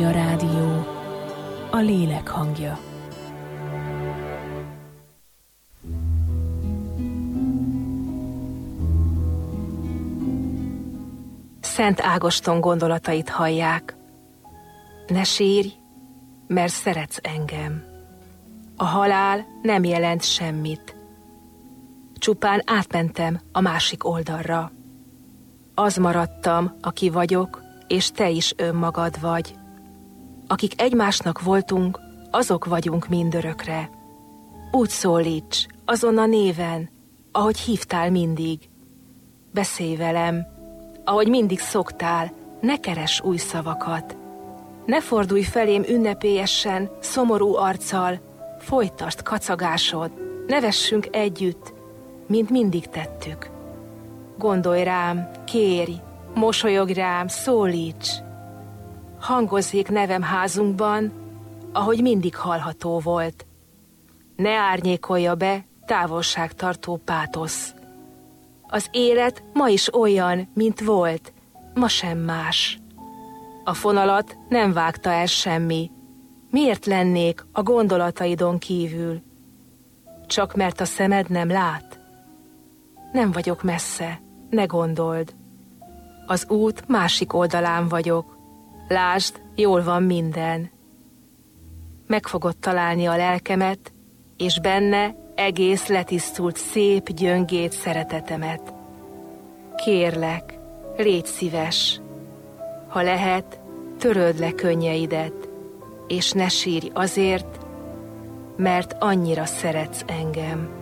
Magda Rádió, a lélek hangja. Szent Ágoston gondolatait hallják. Ne sírj, mert szeretsz engem. A halál nem jelent semmit. Csupán átmentem a másik oldalra. Az maradtam, aki vagyok, és te is önmagad vagy. Akik egymásnak voltunk, azok vagyunk mindörökre. Úgy szólíts, azon a néven, ahogy hívtál mindig. Beszélj velem, ahogy mindig szoktál, ne keress új szavakat. Ne fordulj felém ünnepélyesen, szomorú arccal, folytasd kacagásod, ne vessünk együtt, mint mindig tettük. Gondolj rám, kérj, mosolyogj rám, szólíts. Hangozzék nevem házunkban, ahogy mindig hallható volt. Ne árnyékolja be távolságtartó pátosz. Az élet ma is olyan, mint volt, ma sem más. A fonalat nem vágta el semmi. Miért lennék a gondolataidon kívül? Csak mert a szemed nem lát? Nem vagyok messze, ne gondold. Az út másik oldalán vagyok. Lásd, jól van minden. Meg fogod találni a lelkemet, és benne egész letisztult szép gyöngét szeretetemet. Kérlek, légy szíves. Ha lehet, töröld le könnyeidet, és ne sírj azért, mert annyira szeretsz engem.